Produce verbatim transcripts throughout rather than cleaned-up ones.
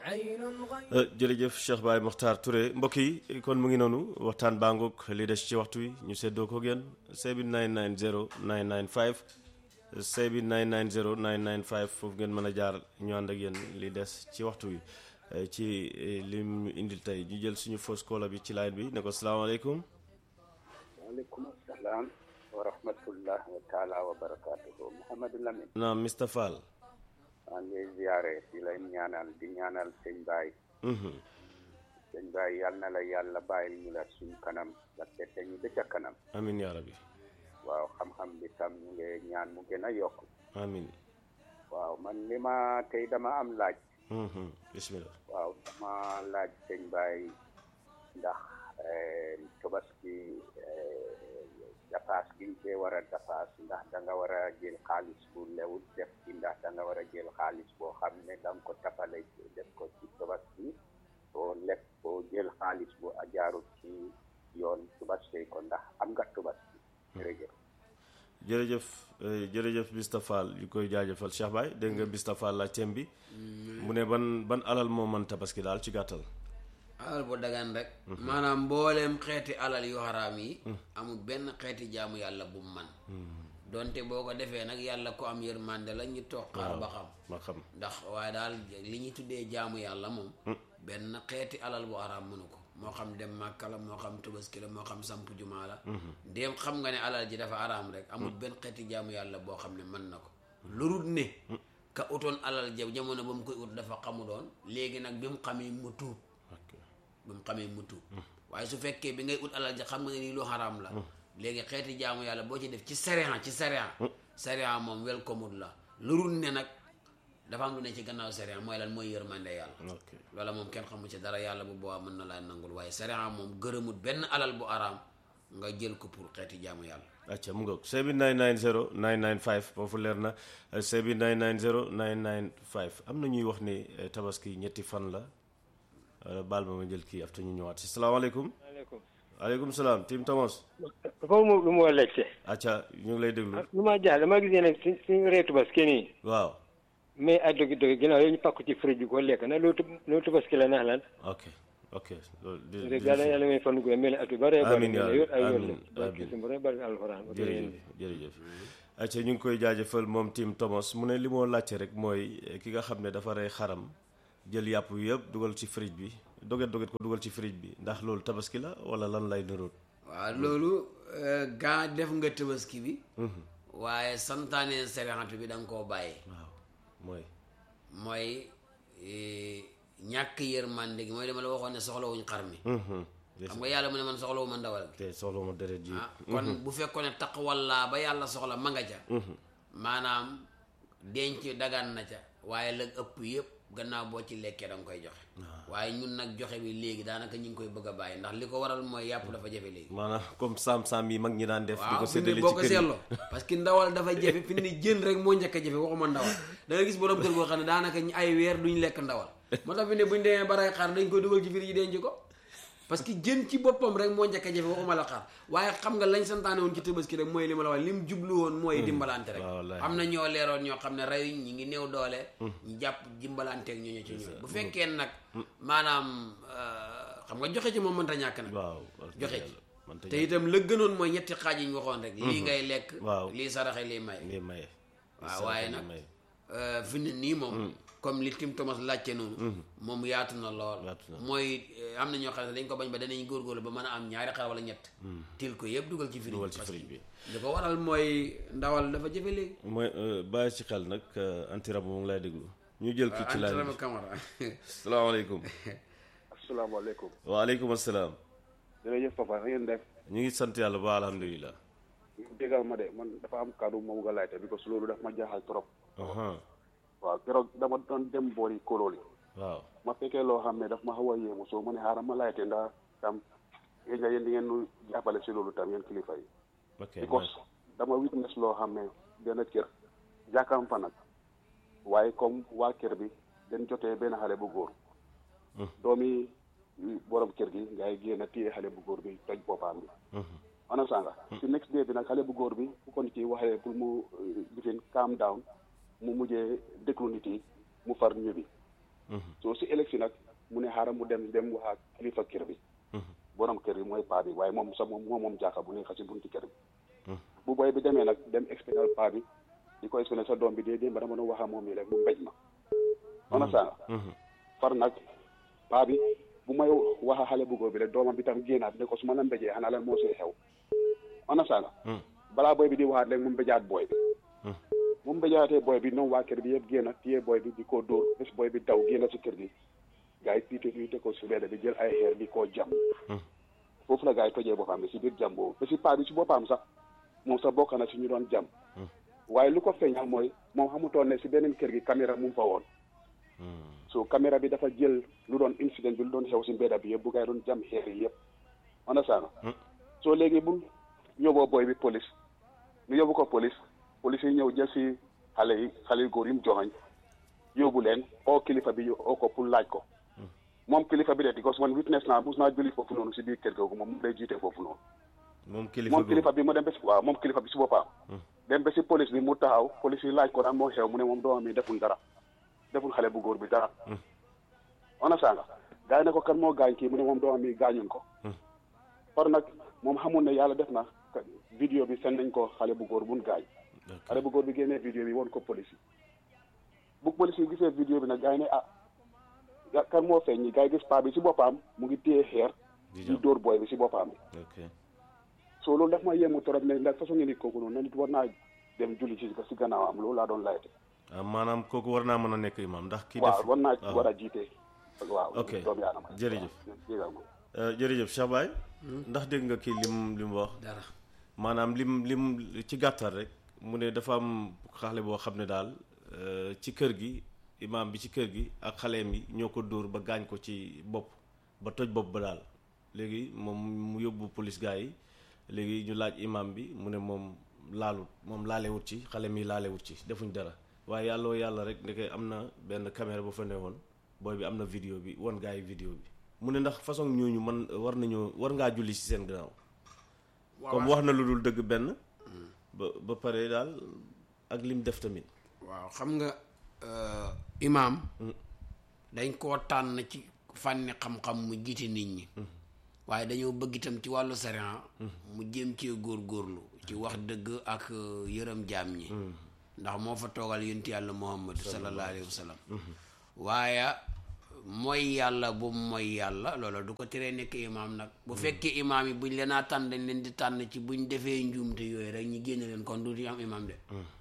jërëjëf Cheikh Baye Mokhtar Touré mbokk yi kon mu ngi noonu waxtaan baa ngoog li des ci waxtu wi ñu seddoo ko ngeen seven nine nine zero nine nine five seven nine nine zero nine nine five foofu ngeen mën a jaar ñu ànd ak yéen li des ci waxtu wi ci lim ñu indil tey ñu jël suñu fausse caller bi ci line bi ne ko salaamaaleykum. waaleykum salaam wa rahmatullah wa taala wa barakatuhu. Mouhamadou Lamine. naam mister Fall. maa ngi ziare di lay ñaanal di ñaanal sëñ Baye. sëñ Baye yal na la yàlla bàyyil ñu la suñ kanam la tete ñu ba ca kanam. amiin yaa rabbi. waaw xam-xam bi tam ñu ngi ñaan mu gën a yokk. amiin. waaw man li ma tey dama am laaj. bismillah. waaw dama laaj sëñ Baye ndax Tabaski dapaas gi nga cee war a dapaas ndax da nga war a jël xaalis bu lewut def ci ndax da nga war a jël xaalis boo xam ne da nga ko tapale def ko ci Tabaski boo lekk boo jël xaalis bu ajaarut ci yoon Tabaski ko ndax am nga Tabaski. jërëjëf. jërëjëf jërëjëf mister Fall yu koy jaajëfal Cheikh Baye dégg nga mister Fall la thème bi mu ne ban ban alal moo mën Tabaski daal ci gàttal. alal bu dagan rek maanaam mbooleem xeeti alal yu xaraam yi amul benn xeeti jaamu yàlla bu mu man donte boo ko defee nag yàlla ko am yërmande la ñu toog xaar ba xam ba xam ndax waaye daal li ñuy tuddee jaamu yàlla moom benn xeeti alal bu xaraam mënu ko moo xam dem Màkka la moo xam Tabaski la moo xam samp jumaa la ndéem xam nga ne alal ji dafa xaraam rek amul benn xeeti jaamu yàlla boo xam ne mën na ko lurut ne ka utoon alal ja jamono ba mu koy ut dafa xamu doon léegi nag bi mu xamee mu tuub ba mu xamee mu tuub waaye su fekkee bi ngay ut alal ja xam nga ne nii lu xaraam la léegi xeeti jaamu yàlla boo ci def ci sariya ci sariya sariya moom welcome la lurul ne nag dafa am lu ne ci gannaaw sariya mooy lan mooy yërmande yàlla loola moom kenn xamu ci dara yàlla bu boobaa mën na laa nangul waaye sariya moom gërëmut benn alal bu araam nga jël ko pour xeeti jaamu yàlla. acca mu ngoog seven nine nine zero nine nine five foofu leer na seven nine nine zero nine nine five am na ñuy wax ne Tabaski ñetti fan la baal ma ma jël kii after ñu ñëwaat si salaamaaleykum. waaleykum. waaleykum salaam Tim Thomas. dafa am lu mu war a lekk. acca ñu ngi lay déglu. lu ma jaaxle damaa gis ne nag suñ suñu ree Tabaski nii. waaw. mais ay dogi dogi ginnaaw yooyu ñu pakku ci frige bi ko lekk na loolu loolu Tabaski la neex lan. ok ok loolu di di yàlla yàlla may fan gu mel ne at yu bare bare amiin yaa yor ay yor amiin la amiin barke su bare alxuraan jërëjëf jërëjëf acca ñu ngi koy jaajëfal moom Tim Thomas mu ne li moo laajte rek mooy ki nga xam ne dafa rey xaram jël yàpp wi yëpp dugal ci frige bi doget doget ko dugal ci frige bi ndax loolu Tabaski la wala lan lay niroon. waaw loolu gaa def nga Tabaski bi waaye santaane sariatu bi da nga koo bàyyi. waaw mooy mooy ñàkk yërmande gi mooy dama la waxoon ne soxlawuñ xar mi xam nga yàlla mu ne man soxlawu ma ndawal gi te soxla ma deret ji. ah kon bu fekkoon ne taq walla ba yàlla soxla ma nga ca maanaam denc dagan na ca waaye la ëpp yëpp gannaaw boo ci lekkee da nga koy joxe waaye ñun nag joxe bi léegi daanaka ñu ngi koy bëgg a bàyyi ndax li ko waral mooy yàpp dafa jafe léegi maanaam comme saam-saam yi mag ñi daan def. di ko waaw fi séddale boo ci ko kër yi seetloo parce que ndawal dafa jafe fi ni jën rek moo njëkk a jafe waxuma ndawal da nga gis borom kër boo xam ne daanaka ñu ay weer duñ lekk ndawal moo tax fi ne buñ demee baray xar dañ koy dugal ci fir yi denc ko parce que jën ci boppam rek moo njëkk a jafe waxuma la xar waaye xam nga lañ santaane woon ci Tabaski rek mooy li ma la wax lim jublu woon mooy dimbalante rek am na ñoo leeroon ñoo xam ne reyuñ ñi ngi néew doole ñu jàpp dimbalanteeg ñooñu ci ñoom bu fekkee nag maanaam xam nga joxe ci moom mënta ñàkk nag waaw joxe ci te itam la gënoon mooy ñetti xaaj yi ñu waxoon rek lii ngay lekk waaw lii saraxe lii may lii maye waaw waaye nag fi ne nii moom comme li Tim Thomas laajte noonu moom yaatu na lool mooy am na ñoo xam ne dañ ko bañ ba danañ góorgóorlu ba mën a am ñaari xar wala ñett til ko yëpp dugal ci frige dugal ci frige bi li ko waral mooy ndawal dafa jafe léegi mooy bàyyi ci xel nag antirab mu ngi lay déglu ñu jël ki ci laaj Antirama Camara salaamaaleykum asalaamaaleykum. waaleykum asalaam jërëjëf papa na ngeen def. ñu ngi sant yàlla ba alhamdulilah déggal ma de man dafa am kaddu ma bugg a laajte because loolu daf ma jaaxal trop. aha waaw keroog dama doon dem boori kóolóoli. waaw ma fekkee loo xam ne daf ma xaw a yéemu soo ma ne xaaral ma laajte ndax tam yéen nga yéen di ngeen nu jàppale si loolu tam yéen kilifa yi. ok because dama witness loo xam ne benn kër jàkkaam fa nag waaye comme waa kër bi dañ jotee benn xale bu góor. doomi borom kër gi ngay génn téye xale bu góor bi toj boppam bi. ana sanga si next day bi nag xale bu góor bi bu ko nit yi waxee pour mu lifin calm down mu mujjee déglu nit yi mu far ñëbi soo si élection nag mu ne xaaral mu dem dem wax ak kilifa kër bi borom kër bi mooy paa bi waaye moom sax moom moom moom jàkka bu nekk si bunti kër bi bu boy bi demee nag dem expliquer paa bi di ko expliquer sa doom bi dee démb dama doon wax ak moom yi rek mu mbéj ma ona saa far nag paa bi bu may wax a xale bu góor bi rek doomam bi tam génnaat ne ko su ma la mbéjee xanaa lan moo see xew ona saa balaa boy bi di waxaat rek mu mbéjaat boy bi mu mbéjaatee boy bi noonu waa kër bi yëpp génn téye boy bi di ko dóor bés boy bi daw génn si kër gi gars yi piite piite ko si mbedd bi jël ay xeer di koo jam foofu la gars yi tojee boppam bi si biir jam boobu ba si paa bi si boppam sax moom sax bokk na si ñu doon jam waaye lu ko feeñal mooy moom xamutoon ne si beneen kër gi caméra mu fa woon so caméra bi dafa jël lu doon incident bi lu doon xew si mbedda bi yëpp bu gars yi doon jam xeer yi yëpp on a saana soo léegi bu yóbboo boy bi police ñu yóbbu ko police police yi ñëw jël si xale yi xale yu góor yi mu joxañ yóbbu leen oo kilifa bi oo ko pour laaj ko moom kilifa bi de di ko man witness naa mus naa julli foofu noonu si biir kër googu moom mu lay jiite foofu noonu moom kilifa moom kilifa bi mu dem ba si waaw moom kilifa bi si boppam dem ba si police bi mu taxaw police yi laaj ko daan moo xew mu ne moom doomam yi deful dara deful xale bu góor bi dara on a sanga gars yi ne ko kan moo gaañ kii mu ne moom doomam yi gaañuñ ko par nag moom xamul ne yàlla def na vidéo bi seen nañ ko xale bu góor buñ gaañ xale bu góor bi génnee vidéo bi woon ko police yi bu police yi gisee vidéo bi nag gars yi ne ah kan moo feeñ ñi gars yi gis paa bi si boppam mu ngi téye xeer di dóor booy bi si boppam bi so loolu daf ma yéemu torop ne ndax façon nit kooku noonu na nit war naa dem julli ci si gannaawam loolu laa doon layte maanaam kooku war naa mën a nekk imam ndax kii waaw war naa war a jiite waaw ok doomu aadama jërëjëf jërëjëf Cheikh Baye ndax dégg nga kii lim li mu wax dara maanaam lim lim ci gàttal rek mu ne dafa am xale boo xam ne daal ci kër gi imam bi ci kër gi ak xaleem yi ñoo ko dóor ba gaañ ko ci bopp ba toj bopp ba daal léegi moom mu yóbbu police gars yi léegi ñu laaj imam bi mu ne moom laalut moom laalewut ci xale mi laalewut ci defuñ dara waaye yàlla yàlla rek ndeke am na benn caméra ba fa ne woon booy bi am na vidéo bi won gars yi vidéo bi mu ne ndax façon ñooñu man war nañoo war ngaa julli ci seen gannaaw comme wax na lu dul dëgg benn ba ba pare daal ak lim def tamit waaw xam nga imaam dañ koo tànn ci fànni xam-xam mu jiite nit ñi waaye dañoo bëgg itam ci wàllu sariya mu jéem cee góorgóorlu ci wax dëgg ak yërëm jaam ñi ndax moo fa toogal yonent yàlla Muhammad sallallahu alayhi wa sallam waaye mooy yàlla bu mooy yàlla loola du ko teree nekk imaam nag bu fekkee imaam yi buñ leen a tànn dañ leen di tànn ci buñ defee njuumte yooyu rek ñu génne leen kon du ñu am imaam de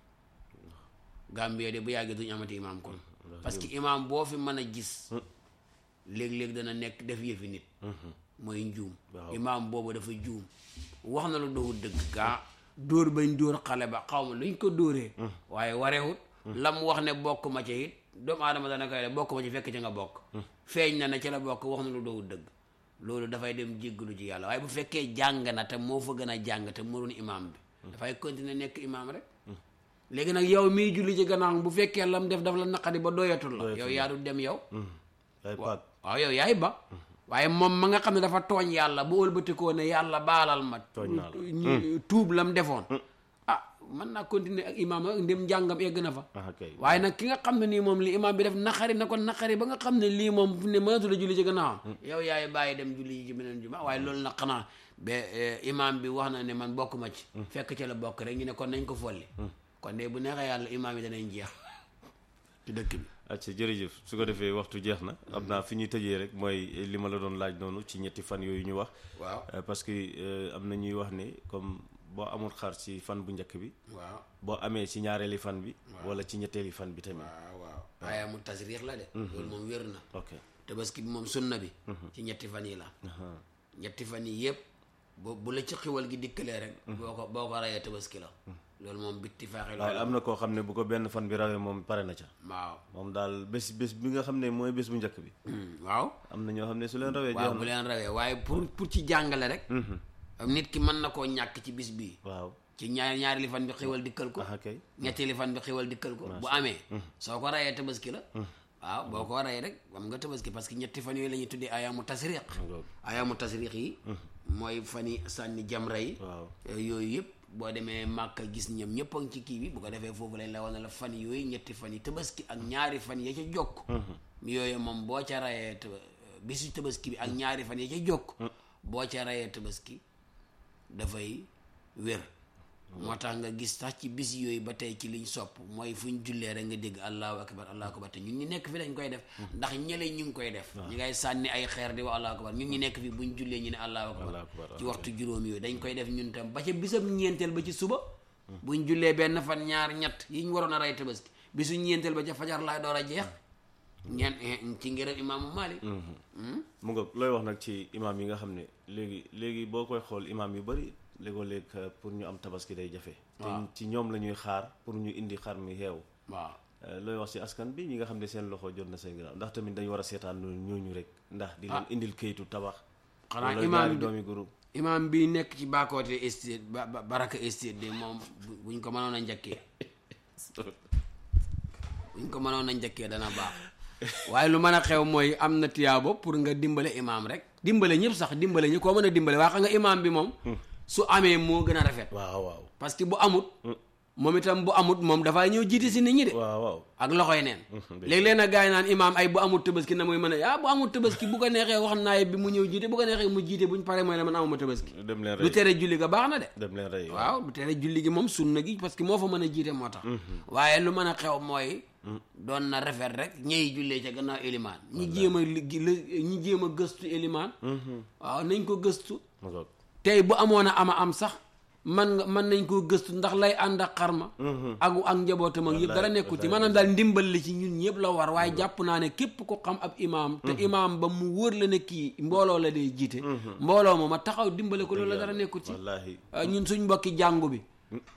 Gambie de bu yàggee duñu amati imaam kon parce que imaam boo fi mën a gis léeg-léeg dana nekk def yëfi nit mooy njuum imaam boobu dafa juum wax na lu dowut dëgg gaa dóor bañ dóor xale ba xaw ma luñ ko dóoree waaye warewut la mu wax ne bokk ma ci it doomu aadama dana koy de bokk ma ci fekk ci nga bokk feeñ na ne ci la bokk wax na lu dowut dëgg loolu dafay dem jéggalu ci yàlla waaye bu fekkee jàng na te moo fa gën a jàng te mënoon imaam bi dafay continuer nekk imaam rek léegi nag yow miy julli ci gannaaw bu fekkee lam def daf la naqadi ba doyatul la yow yaa du dem yow waaw yow yaay ba waaye moom ma nga xam ne dafa tooñ yàlla bu ëlbatikoo ne yàlla baalal ma tuub lam defoon ah mën naa continuer ak imaam ak ndem njàngam egg na fa waaye nag ki nga xam ne nii moom li imaam bi def naqari na ko naqari ba nga xam ne lii moom ne mënatu la julli ci gannaaw yow yaay bàyyi dem julli ci beneen juma waaye loolu nag xanaa ba imaam bi wax na ne man bokk ma ci fekk ca la bokk rek ñu ne kon nañ ko folli kon de bu neexee yàlla imaam yi danañ jeex ci dëkk bi acca jërëjëf su ko defee waxtu jeex na xam naa fi ñuy tëjee rek mooy li ma la doon laaj noonu ci ñetti fan yooyu ñu wax waaw parce que am na ñuy wax ne comme boo amul xar ci fan bu njëkk bi waaw boo amee ci ñaareeli fan bi wala ci ñetteeli fan bi tamit waaw waaw waaye mu tasriix la de loolu moom wér na ok tabaski bi moom sunna bi ci ñetti fan yi la ñetti fan yi yëpp bu bu la ci xiwal gi dikkalee rek boo ko boo ko rayee tabaski la loolu moom bitti faaxi waaye am na koo xam ne bu ko benn fan bi rawee moom pare na ca waaw moom daal bés bés bi nga xam ne mooy bés bu njëkk bi waaw am na ñoo xam ne su leen rawee waaw bu leen rawee waaye pour pour ci jàngale rek nit ki mën na koo ñàkk ci bis bii waaw ci ñaar ñaari li fan bi xiwal dikkal ko kay ñetti li fan bi xiwal dikkal ko bu amee soo ko rayee tabaski la waaw boo ko rayee rek am nga tabaski parce que ñetti fan yooyu la ñuy tuddee ayaamu tasriq ayaamu tasriq yi mooy fan yi sànni jamra yi yooyu yëpp boo demee Màkka gis ñoom ñëpp a ngi ci kii bi bu ko defee foofu lañ la wax ne la fan yooyu ñetti fan yi tabaski ak ñaari fan ya ca jokk yooyu moom boo ca rayee bisu tabaski bi ak ñaari fan yi ca jokk boo ca rayee tabaski dafay wér. moo tax nga gis sax ci bis yooyu ba tey ci liñ sopp mooy fu ñu jullee rek nga dégg allahu akbar allahu akbar te ñun ñu nekk fi dañ koy def ndax ñële ñu ngi koy def ñu ngay sànni ay xeer di wax allahu akbar ñun ñu nekk fi buñ jullee ñu ne allahu akbar ci waxtu juróom yooyu dañ koy def ñun tam ba ca bisam ñeenteel ba ci suba buñ jullee benn fan ñaar ñett yi ñu waroon a rey tabaski bisu ñeenteel ba ca fajar laay door a jeex ñeen ci ngërëm imaamu Maalik mu nga looy wax nag ci imaam yi nga xam ne léegi léegi boo koy xool imaam yu bari léegoo léeg pour ñu am tabaski day jafe te ci ñoom la ñuy xaar pour ñu indi xar mi xeew waaw looy wax ci askan bi ñi nga xam ne seen loxo jot na seen ginnaaw ndax tamit dañu war a seetaan ñooñu rek ndax di leen indil kayitu tabax xanaa imaam doomi groupe imaam bi nekk ci Bakoteh estate ba Baraka estate de moom buñ ko mënoon a njëkkee buñ ko mënoon a njëkkee dana baax waaye lu mën a xew mooy am na tiyaabo pour nga dimbale imaam rek dimbale ñëpp sax dimbale ñi koo mën a dimbale waa xam nga imaam bi moom su amee moo gën a rafet. waaw waaw parce que bu amut. moom itam bu amut moom dafay ñëw jiite si nit ñi de. waaw waaw ak loxoy neen. léeg-léeg nag gars yi naan imaam ay bu amut tabaski na muy mën a ah bu amut tabaski bu ko neexee wax naay bi mu ñëw jiite bu ko neexee mu jiite buñ paree mooy la man amuma tabaski. dem leen rey lu tere julli ga baax na de. dem leen rey waaw lu tere julli gi moom sunna gi parce que moo fa mën a jiite moo tax. waaye lu mën a xew mooy. doon na rafet rek ñëy jullee ca gannaaw élimaan ñi jéem a li ñi jéem a gëstu élimaan. waaw nañ ko gëstu. tey bu amoon a ama am sax. man nga mën nañ koo gëstu ndax lay ànd ak xarma ak ak njabootam ak yëpp dara nekkul ci maanaam daal ndimbal li ci ñun ñëpp la war waaye jàpp naa ne képp ko xam ab imaam te imaam ba mu wóor la ne kii mbooloo la dee jiite mbooloo moom a taxaw dimbale ko loolu la dara nekkul ci ñun suñ mbokki jàngu bi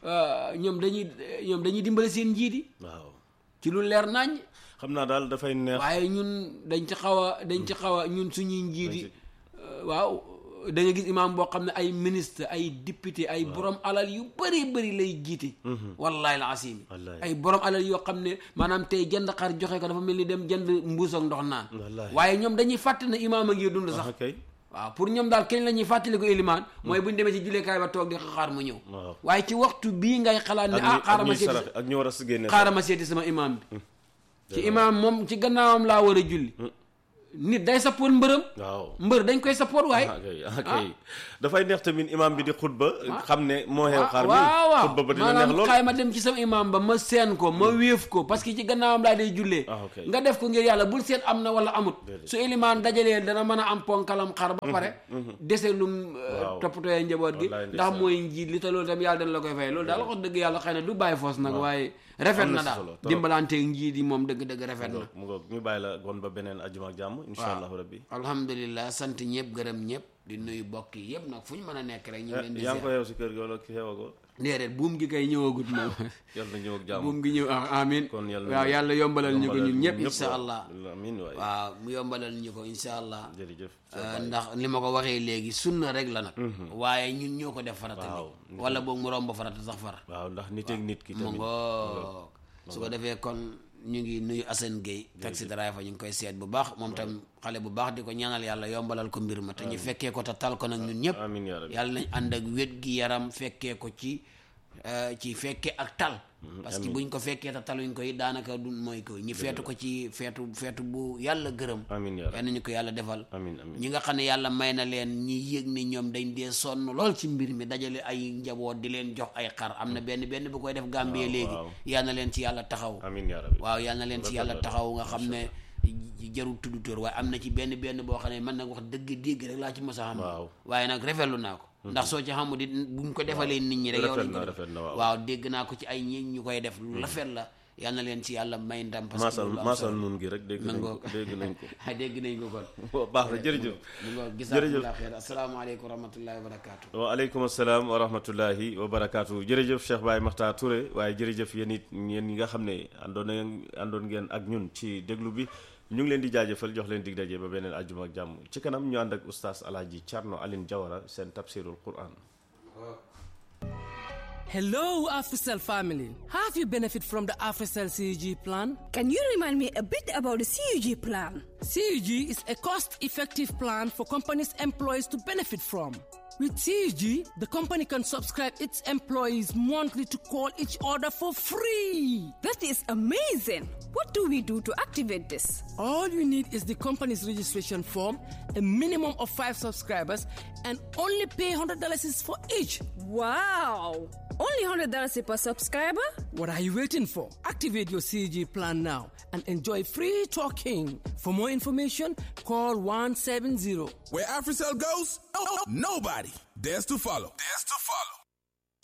ñoom dañuy ñoom dañuy dimbale seen njiit yi waaw ci lu leer nañ xam naa daal dafay neex waaye ñun dañ ci xaw a dañ ci xaw a ñun suñuy njiit yi waaw da nga gis imaam boo xam ne ay ministre ay député ay borom alal yu bëri bëri lay jiite wallahi al asim ay borom alal yoo xam ne maanaam tey jënd xar joxe ko dafa mel ni dem jënd mbuus ak ndox naan waaye ñoom dañuy fàtte ne imaam a ngi dund sax waaw pour ñoom daal kenn la ñuy fàttali ko ilimaan mooy bu ñu demee ci julleekaay ba toog di xaar mu ñëw waaye ci waxtu bii ngay xalaat ne ah xaaral ma seeti ak ñu war a génne xaaral ma seeti sama imaam bi ci imaam moom ci gannaawam laa war a julli nit day sappoor mbërëm waaw mbër dañ koy sappoor waaye kay dafay neex tamit imam bi di xutba xam ne moo xew xaar mi waaw waaw xutba ba dina neex lool xaay ma dem ci sama imam ba ma seen ko ma wéef ko parce que ci gannaawam laa day jullee nga def ko ngir yàlla bul seet am na wala amut su ilimaan dajalee dana mën a am ponkalam xar ba pare dese lum toppatooyee njaboot gi ndax mooy njiit li te loolu tam yàlla dana la koy fay loolu daal wax dëgg yàlla xëy na du bàyyi foos nag waaye rafet na daal dimbalanteeg njiit yi moom dëgg-dëgg rafet na mu ngoog ñu bàyyi la gon ba beneen ajuma ak jàmm insha allahu rabbi alhamdulilah sant ñëpp gërëm ñëpp di nuyu bokk yi yëpp nag fu ñu mën a nekk rek ñu ngi leen di yaa ngi ko yeew si kër gi wala ki xewagoo déedéet buum gi kay ñëwagut moom yàlla na ñëw ak jàmm buum gi ñëw amin waaw yàlla yombalal ñu ko ñun ñëpp insha allah amin waay waaw mu yombalal ñu ko insha allah jërëjëf ndax li ma ko waxee léegi sunna rek la nag waaye ñun ñoo ko def farata bi wala boog mu romb farata sax far waaw ndax nit ak nit ki mu tamit ngoog su ko defee kon ñu ngi nuyu Assane Gueye taxi driver ñu ngi koy seet bu baax moom tam xale bu baax di ko ñaanal yàlla yombalal ko mbir ma te ñu fekkee ko te tal ko nag ñun ñëpp yàlla nañ ànd ak wét gi yaram fekkee ko ci ci fekkee ak tal parce que buñ ko fekkee te taluñ ko it daanaka du mooy ko ñi feetu ko ci feetu feetu bu yàlla gërëm yal nañu ko yàlla defal ñi nga xam ne yàlla may na leen ñi yëg ni ñoom dañ dee sonn lool ci mbir mi dajale ay njaboot di leen jox ay xar am na benn benn bu koy def Gambie léegi yal na leen ci yàlla taxaw waaw yal na leen ci yàlla taxaw nga xam ne jarul tudd tóor waaye am na ci benn benn boo xam ne man nag wax dëgg dégg rek laa ci mos a xam waaye nag rafetlu naa ko ndax soo ci xamul di buñ ko defalee nit ñi rek yow lañ ko def waaw dégg naa ko ci ay ñi ñu koy def lu rafet la yal na leen ci yàlla may ndam parce que maasal nun gi rek dégg nañ ko dégg nañ ko dégg nañ ko kon baax na jërëjëf mu ngo gisaakula xeer asalaamaaleykum wa rahmatullahi wa barakatu waaleykum asalaam wa rahmatullahi wa barakatu jërëjëf Cheikh Baye Makhtar Touré waaye jërëjëf yéen it yéen ñi nga xam ne àndoon na àndoon ngeen ak ñun ci déglu bi ñu ngi leen di jaajëfal jox leen dig daje ba beneen àjjuma ak jàmm ci kanam ñu ànd ak oustaz Alhaji Thierno Aline Jawara seen tafsirul Quran. Hello, AfriCell family. Have you benefit from the AfriCell C U G plan? Can you remind me a bit about the C U G plan? C U G is a cost-effective plan for companies' employees to benefit from. With C U G, the company can subscribe its employees monthly to call each other for free. That is amazing. What do we do to activate this? All you need is the company's registration form, a minimum of five subscribers, and only pay one hundred dollars for each. Wow! Only one hundred dollars per subscriber? What are you waiting for? Activate your C U G plan now and enjoy free talking. For more information, call one seven zero. Where AfriCell goes, oh, nobody dares to follow. Dares to follow.